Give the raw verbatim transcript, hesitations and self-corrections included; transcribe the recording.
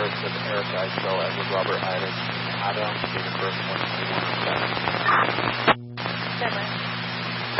first of Eric Geisel, Edward Robert Iris, Adam, be the first one to